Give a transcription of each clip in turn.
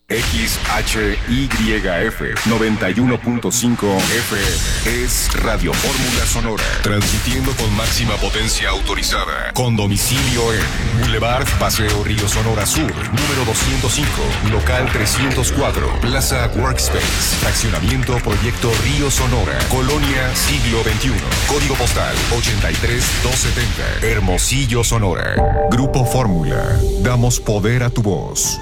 XHYF 91.5 FM es Radio Fórmula Sonora, transmitiendo con máxima potencia autorizada, con domicilio en Boulevard Paseo Río Sonora Sur, número 205, local 304, Plaza Workspace, fraccionamiento Proyecto Río Sonora, Colonia Siglo XXI, código postal 83270, Hermosillo, Sonora. Grupo Fórmula, damos poder a tu voz.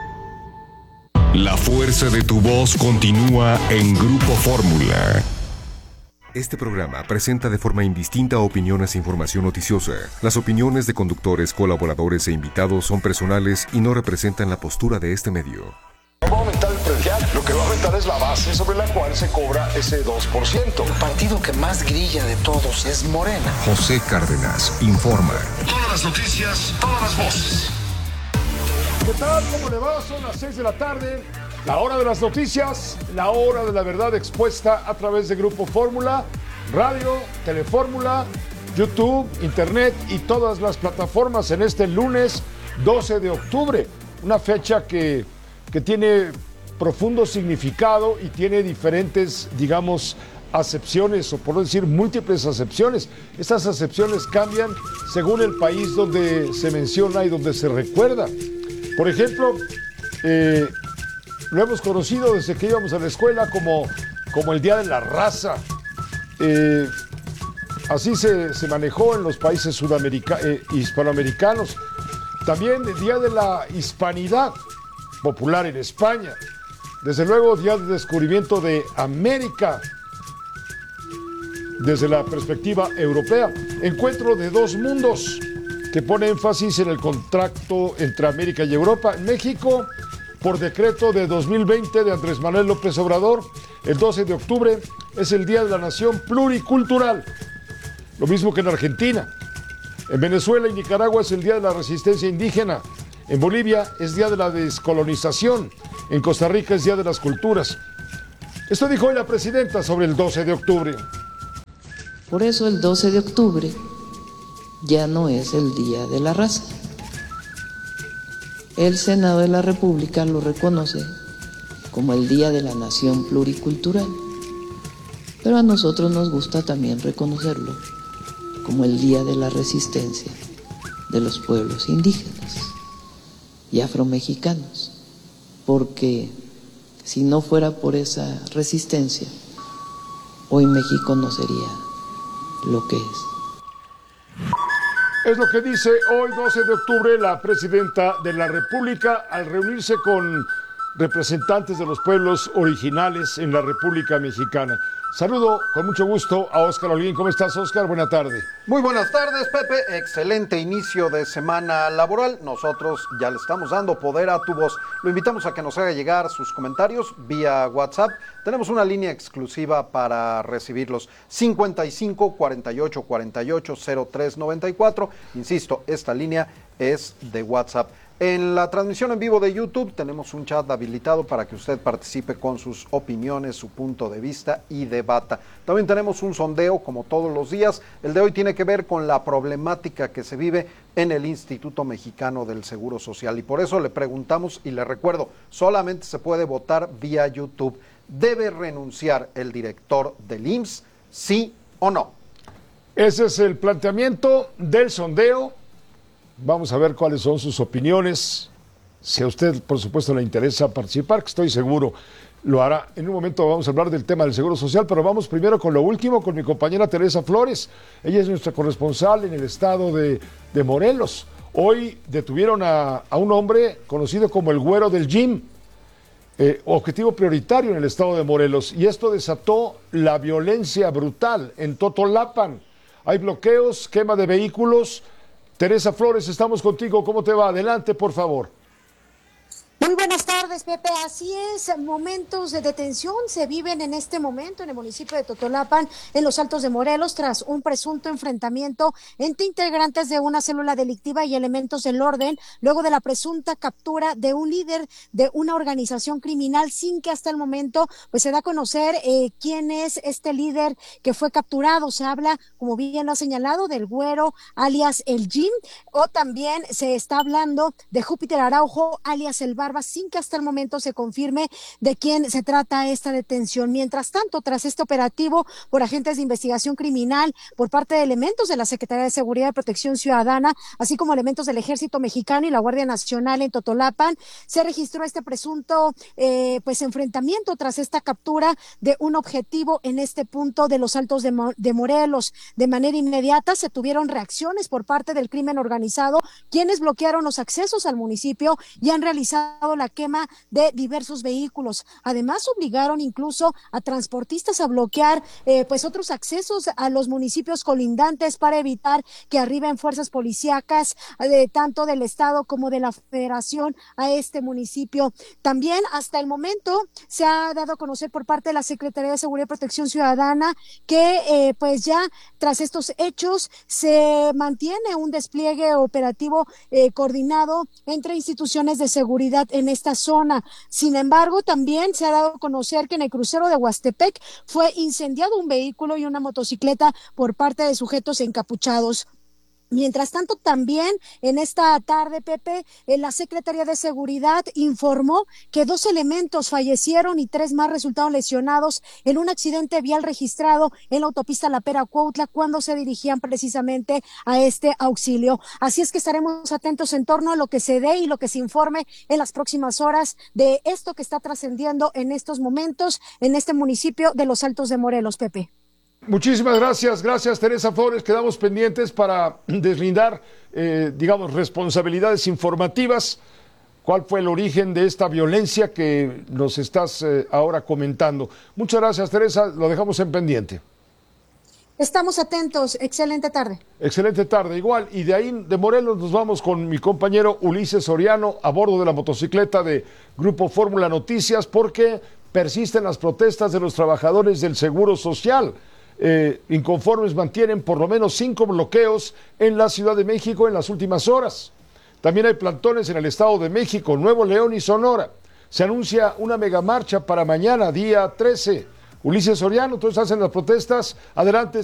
La fuerza de tu voz continúa en Grupo Fórmula. Este programa presenta de forma indistinta opiniones e información noticiosa. Las opiniones de conductores, colaboradores e invitados son personales y no representan la postura de este medio. No va a aumentar el predial, lo que va a aumentar es la base sobre la cual se cobra ese 2%. El partido que más grilla de todos es Morena. José Cárdenas informa. Todas las noticias, todas las voces. ¿Qué tal? ¿Cómo le va? Son las 6 de la tarde, la hora de las noticias, la hora de la verdad expuesta a través de Grupo Fórmula, radio, Telefórmula, YouTube, Internet y todas las plataformas en este lunes 12 de octubre. Una fecha que tiene profundo significado y tiene diferentes, digamos, acepciones, o por no decir múltiples acepciones. Estas acepciones cambian según el país donde se menciona y donde se recuerda. Por ejemplo, lo hemos conocido desde que íbamos a la escuela como el Día de la Raza. Así se manejó en los países hispanoamericanos. También el Día de la Hispanidad, popular en España. Desde luego, Día de Descubrimiento de América, desde la perspectiva europea. Encuentro de dos mundos, que pone énfasis en el contacto entre América y Europa. En México, por decreto de 2020 de Andrés Manuel López Obrador, el 12 de octubre es el Día de la Nación Pluricultural, lo mismo que en Argentina. En Venezuela y Nicaragua es el Día de la Resistencia Indígena. En Bolivia es Día de la Descolonización. En Costa Rica es Día de las Culturas. Esto dijo hoy la presidenta sobre el 12 de octubre. Por eso el 12 de octubre ya no es el Día de la Raza. El Senado de la República lo reconoce como el Día de la Nación Pluricultural, pero a nosotros nos gusta también reconocerlo como el Día de la Resistencia de los pueblos indígenas y afromexicanos, porque si no fuera por esa resistencia, hoy México no sería lo que es. Es lo que dice hoy, 12 de octubre, la presidenta de la República al reunirse con representantes de los pueblos originales en la República Mexicana. Saludo con mucho gusto a Óscar Holguín. ¿Cómo estás, Óscar? Buena tarde. Muy buenas tardes, Pepe. Excelente inicio de semana laboral. Nosotros ya le estamos dando poder a tu voz. Lo invitamos a que nos haga llegar sus comentarios vía WhatsApp. Tenemos una línea exclusiva para recibirlos. 55 48 48 03 94. Insisto, esta línea es de WhatsApp. En la transmisión en vivo de YouTube tenemos un chat habilitado para que usted participe con sus opiniones, su punto de vista y debata. También tenemos un sondeo como todos los días. El de hoy tiene que ver con la problemática que se vive en el Instituto Mexicano del Seguro Social. Y por eso le preguntamos y le recuerdo, solamente se puede votar vía YouTube. ¿Debe renunciar el director del IMSS, sí o no? Ese es el planteamiento del sondeo. Vamos a ver cuáles son sus opiniones. Si a usted, por supuesto, le interesa participar, que estoy seguro lo hará. En un momento vamos a hablar del tema del Seguro Social, pero vamos primero con lo último, con mi compañera Teresa Flores. Ella es nuestra corresponsal en el estado de Morelos. Hoy detuvieron a un hombre conocido como el Güero del Gym, objetivo prioritario en el estado de Morelos. Y esto desató la violencia brutal en Totolapan. Hay bloqueos, quema de vehículos. Teresa Flores, estamos contigo. ¿Cómo te va? Adelante, por favor. Muy buenas tardes, Pepe. Así es, momentos de detención se viven en este momento en el municipio de Totolapan, en los Altos de Morelos, tras un presunto enfrentamiento entre integrantes de una célula delictiva y elementos del orden, luego de la presunta captura de un líder de una organización criminal, sin que hasta el momento pues se da a conocer quién es este líder que fue capturado. Se habla, como bien lo ha señalado, del Güero, alias el Jim, o también se está hablando de Júpiter Araujo, alias el barba sin que hasta el momento se confirme de quién se trata esta detención. Mientras tanto, tras este operativo por agentes de investigación criminal por parte de elementos de la Secretaría de Seguridad y Protección Ciudadana, así como elementos del Ejército Mexicano y la Guardia Nacional en Totolapan, se registró este presunto enfrentamiento tras esta captura de un objetivo en este punto de los Altos de Morelos. De manera inmediata se tuvieron reacciones por parte del crimen organizado, quienes bloquearon los accesos al municipio y han realizado la quema de diversos vehículos. Además, obligaron incluso a transportistas a bloquear otros accesos a los municipios colindantes para evitar que arriben fuerzas policíacas tanto del estado como de la federación a este municipio. También hasta el momento se ha dado a conocer por parte de la Secretaría de Seguridad y Protección Ciudadana que ya tras estos hechos se mantiene un despliegue operativo coordinado entre instituciones de seguridad en esta zona. Sin embargo, también se ha dado a conocer que en el crucero de Huastepec fue incendiado un vehículo y una motocicleta por parte de sujetos encapuchados. Mientras tanto, también en esta tarde, Pepe, la Secretaría de Seguridad informó que 2 elementos fallecieron y 3 más resultaron lesionados en un accidente vial registrado en la autopista La Pera-Cuautla cuando se dirigían precisamente a este auxilio. Así es que estaremos atentos en torno a lo que se dé y lo que se informe en las próximas horas de esto que está trascendiendo en estos momentos en este municipio de Los Altos de Morelos, Pepe. Muchísimas gracias Teresa Flores. Quedamos pendientes para deslindar, responsabilidades informativas. ¿Cuál fue el origen de esta violencia que nos estás ahora comentando? Muchas gracias, Teresa. Lo dejamos en pendiente. Estamos atentos. Excelente tarde. Excelente tarde, igual. Y de ahí, de Morelos, nos vamos con mi compañero Ulises Soriano a bordo de la motocicleta de Grupo Fórmula Noticias porque persisten las protestas de los trabajadores del Seguro Social. Inconformes mantienen por lo menos 5 bloqueos en la Ciudad de México en las últimas horas. También hay plantones en el Estado de México, Nuevo León y Sonora. Se anuncia una megamarcha para mañana, día 13. Ulises Soriano, ¿tú estás en las protestas? Adelante.